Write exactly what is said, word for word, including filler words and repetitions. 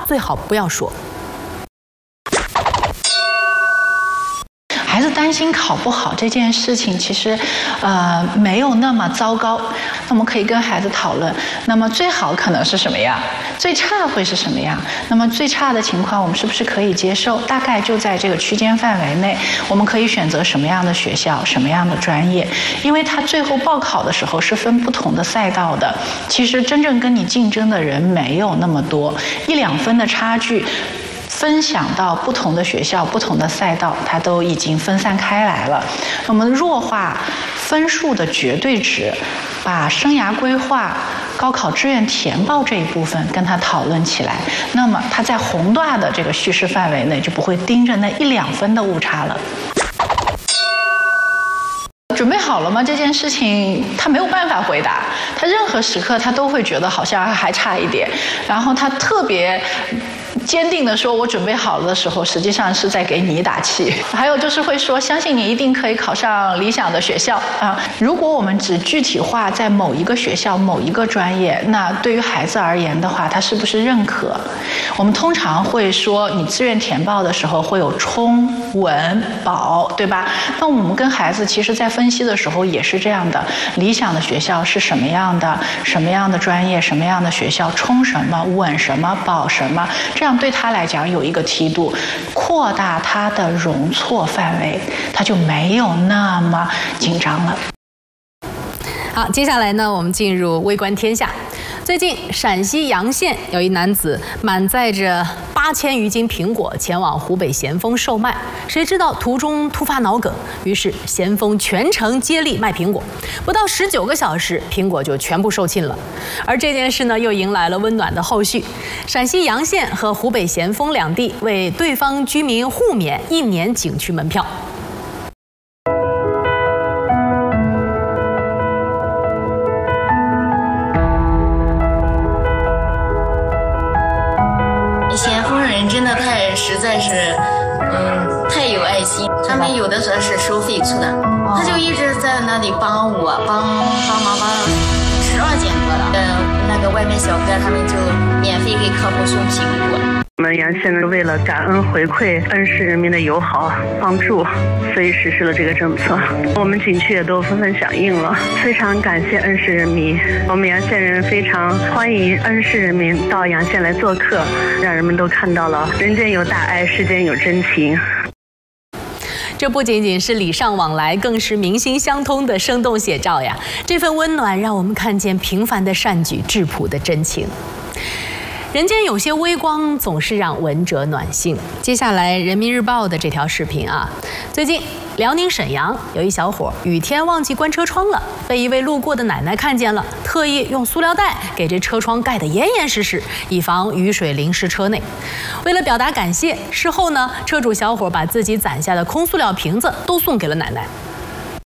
最好不要说。 孩子担心考不好这件事情，其实，呃，没有那么糟糕。那我们可以跟孩子讨论，那么最好可能是什么样？最差会是什么样？那么最差的情况，我们是不是可以接受？大概就在这个区间范围内，我们可以选择什么样的学校、什么样的专业？因为他最后报考的时候是分不同的赛道的，其实真正跟你竞争的人没有那么多，一两分的差距。 分享到不同的学校、不同的赛道，它都已经分散开来了。我们弱化分数的绝对值，把生涯规划、高考志愿填报这一部分跟他讨论起来，那么他在宏大的这个叙事范围内就不会盯着那一两分的误差了。 准备好了吗？这件事情他没有办法回答，他任何时刻他都会觉得好像还差一点，然后他特别坚定地说：“我准备好了”的时候，实际上是在给你打气。还有就是会说：“相信你一定可以考上理想的学校啊！”如果我们只具体化在某一个学校、某一个专业，那对于孩子而言的话，他是不是认可？我们通常会说，你志愿填报的时候会有冲、稳、保，对吧？那我们跟孩子其实在分析的时候也是这样的：理想的学校是什么样的？什么样的专业？什么样的学校？冲什么？稳什么？保什么？这样对他来讲有一个梯度，扩大他的容错范围，他就没有那么紧张了。 好，接下来呢，我们进入微观天下。最近，陕西洋县有一男子满载着八千余斤苹果前往湖北咸丰售卖，谁知道途中突发脑梗，于是咸丰全程接力卖苹果，不到十九个小时，苹果就全部售罄了。而这件事呢，又迎来了温暖的后续。陕西洋县和湖北咸丰两地为对方居民互免一年景区门票。 咸丰人真的太实在是，嗯，太有爱心。他们有的时候是收费出的，他就一直在那里帮我，帮帮忙帮十万件多了。呃，那个外卖小哥他们就免费给客户送苹果。 我们洋县呢，为了感恩回馈恩施人民的友好帮助，所以实施了这个政策。我们景区也都纷纷响应了，非常感谢恩施人民。我们洋县人非常欢迎恩施人民到洋县来做客，让人们都看到了人间有大爱，世间有真情。 这不仅仅是礼尚往来，更是民心相通的生动写照呀！这份温暖让我们看见平凡的善举、质朴的真情。 人间有些微光，总是让闻者暖心。接下来，《人民日报》的这条视频啊，最近辽宁沈阳有一小伙雨天忘记关车窗了，被一位路过的奶奶看见了，特意用塑料袋给这车窗盖得严严实实，以防雨水淋湿车内。为了表达感谢，事后呢，车主小伙把自己攒下的空塑料瓶子都送给了奶奶。